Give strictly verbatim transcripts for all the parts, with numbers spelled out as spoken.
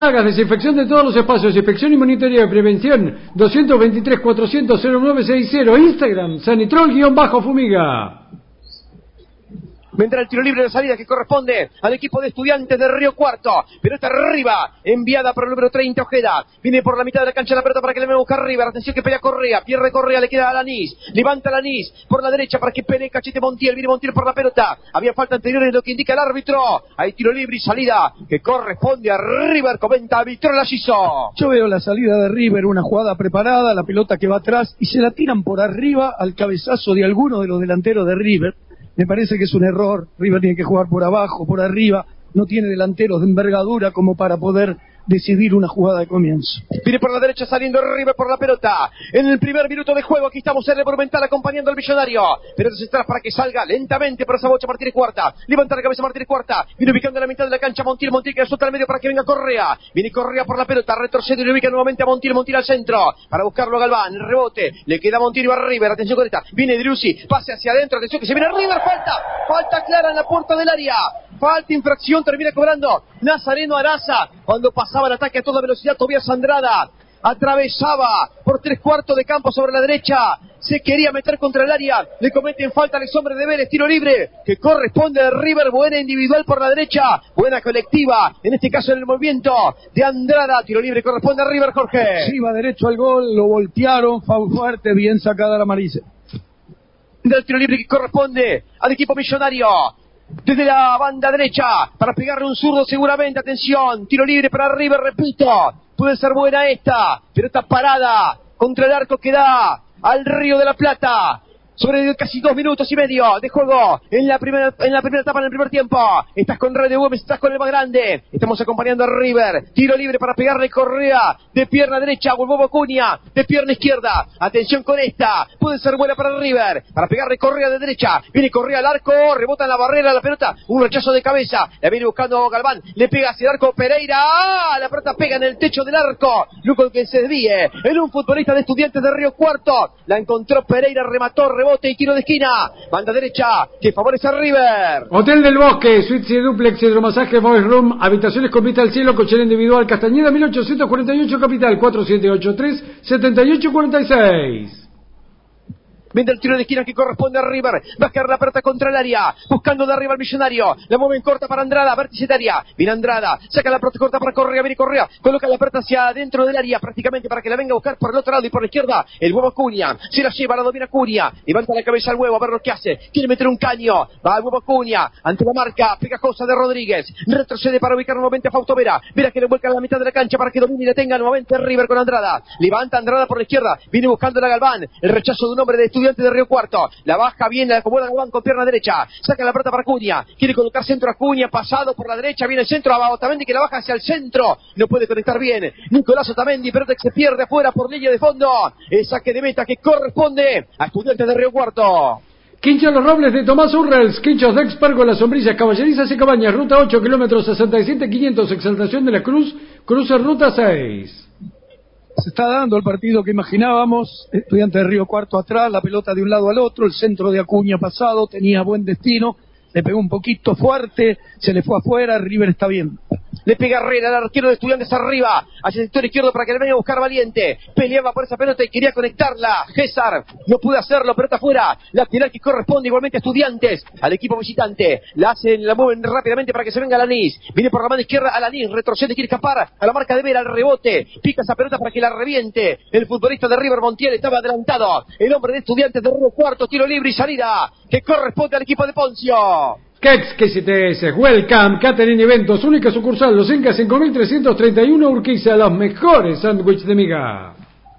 Hagas desinfección de todos los espacios, inspección y monitoreo de prevención. Doscientos veintitrés cuatrocientos cero nueve sesenta. Instagram, Sanitrol-Fumiga. Vendrá el tiro libre de salida que corresponde al equipo de Estudiantes de Río Cuarto. Pelota arriba, enviada por el número treinta, Ojeda. Viene por la mitad de la cancha la pelota para que le venga a buscar River. Atención que pelea Correa, pierde Correa, le queda a Lanís. Levanta Lanís por la derecha para que pelee Cachete Montiel. Viene Montiel por la pelota. Había falta anterior en lo que indica el árbitro. Hay tiro libre y salida que corresponde a River. Comenta árbitro Lagiso. Yo veo la salida de River, una jugada preparada, la pelota que va atrás y se la tiran por arriba al cabezazo de alguno de los delanteros de River. Me parece que es un error. River tiene que jugar por abajo, por arriba. No tiene delanteros de envergadura como para poder decidir una jugada de comienzo. Viene por la derecha saliendo River por la pelota. En el primer minuto de juego, aquí estamos en el Monumental acompañando al Millonario. Pelota central para que salga lentamente por esa bocha Martínez Cuarta. Levanta la cabeza Martínez Cuarta. Viene ubicando en la mitad de la cancha Montiel. Montiel que le suelta al medio para que venga Correa. Viene Correa por la pelota. Retrocede y le ubica nuevamente a Montiel. Montiel al centro. Para buscarlo a Galván. Rebote. Le queda Montiel a River. Atención con esta. Viene Driussi. Pase hacia adentro. Atención que se viene River. Falta. Falta clara en la puerta del área. Falta, infracción. Termina cobrando Nazareno Araza. Cuando pasaba el ataque a toda velocidad, Tobías Andrada atravesaba por tres cuartos de campo sobre la derecha, se quería meter contra el área, le cometen falta al hombre de Vélez, tiro libre que corresponde a River, buena individual por la derecha, buena colectiva, en este caso en el movimiento de Andrada, tiro libre corresponde a River, Jorge. Sí, va derecho al gol, lo voltearon, foul fuerte, bien sacada la Marisa. Del tiro libre que corresponde al equipo millonario. Desde la banda derecha, para pegarle un zurdo seguramente, atención, tiro libre para River, repito, puede ser buena esta, pero está parada contra el arco que da al Río de la Plata. Sobre casi dos minutos y medio de juego en la primera en la primera etapa, en el primer tiempo. Estás con Red de Gómez, estás con el más grande. Estamos acompañando a River. Tiro libre para pegarle Correa de pierna derecha, Huevo Acuña de pierna izquierda. Atención con esta. Puede ser buena para River. Para pegarle Correa de derecha. Viene Correa al arco, rebota en la barrera la pelota. Un rechazo de cabeza. La viene buscando Galván. Le pega hacia el arco Pereira. ¡Ah! La pelota pega en el techo del arco. Luco que se desvíe. En un futbolista de Estudiantes de Río Cuarto. La encontró Pereira, remató, bote y tiro de esquina, banda derecha que favorece a River. Hotel del Bosque, suites y duplex, hidromasaje, voice room, habitaciones con vista al cielo, cochera individual, Castañeda mil ochocientos cuarenta y ocho, Capital, cuatro siete ocho tres, siete ocho cuatro seis. Viene el tiro de esquina que corresponde a River. Va a quedar la pelota contra el área. Buscando de arriba al Millonario. La mueven corta para Andrada. Vértice de área. Viene Andrada. Saca la pelota corta para Correa. Viene Correa. Coloca la pelota hacia adentro del área. Prácticamente para que la venga a buscar por el otro lado y por la izquierda. El Huevo Acuña. Se la lleva. La domina Acuña. Levanta la cabeza al Huevo. A ver lo que hace. Quiere meter un caño. Va el Huevo Acuña. Ante la marca pegajosa de Rodríguez. Retrocede para ubicar nuevamente a Fausto Vera. Vera que le vuelca a la mitad de la cancha para que domine y le tenga nuevamente River con Andrada. Levanta Andrada por la izquierda. Viene buscando la Galván. El rechazo de un hombre de Estudiantes de Río Cuarto. La baja bien, la acomoda Galván con pierna derecha. Saca la pelota para Acuña. Quiere colocar centro a Acuña. Pasado por la derecha. Viene el centro a Otamendi que la baja hacia el centro. No puede conectar bien. Nicolás Otamendi. Pelota que se pierde afuera por línea de fondo. El saque de meta que corresponde a Estudiantes de Río Cuarto. Quincho Los Robles de Tomás Urrels, Quinchos de Expergo, Las Sombrillas, Caballerizas y Cabañas, ruta ocho, kilómetros sesenta y siete quinientos, Exaltación de la Cruz, cruce ruta seis. Se está dando el partido que imaginábamos, Estudiantes de Río Cuarto atrás, la pelota de un lado al otro, el centro de Acuña pasado, tenía buen destino, le pegó un poquito fuerte, se le fue afuera, River está bien. Le pega Herrera, el arquero de Estudiantes arriba, hacia el sector izquierdo para que le venga a buscar Valiente. Peleaba por esa pelota y quería conectarla. César no pudo hacerlo, pelota afuera. Lateral que corresponde igualmente a Estudiantes, al equipo visitante. La hacen, la mueven rápidamente para que se venga Lanís. Viene por la mano izquierda a Lanís, retrocede, quiere escapar a la marca de Vera, al rebote. Pica esa pelota para que la reviente. El futbolista de River, Montiel, estaba adelantado. El hombre de Estudiantes de Río Cuarto, tiro libre y salida que corresponde al equipo de Poncio. Kex, K C T S, Welcome, Catering Eventos, única sucursal, Los Incas cinco mil trescientos treinta y uno, Urquiza, los mejores sándwiches de miga.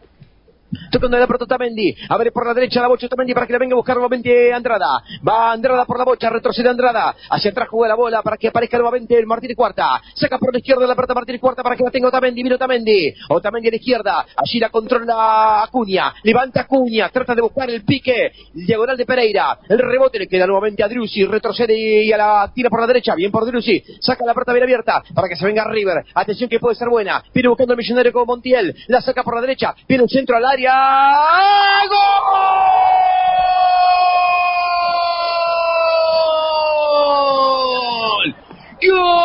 Tocando la pelota Otamendi, abre por la derecha la bocha Otamendi para que le venga a buscar nuevamente Andrada. Va Andrada por la bocha, retrocede Andrada, hacia atrás juega la bola para que aparezca nuevamente el Martínez Cuarta. Saca por la izquierda la pelota Martínez Cuarta para que la tenga Otamendi, viene Otamendi. Otamendi a la izquierda, allí la controla Acuña, levanta Acuña, trata de buscar el pique, diagonal de Pereira. El rebote le queda nuevamente a Driussi, retrocede y a la tira por la derecha, bien por Driussi. Saca la pelota bien abierta para que se venga River. Atención que puede ser buena, viene buscando el Millonario como Montiel, la saca por la derecha, viene un centro al área. ¡Gol! ¡Gol!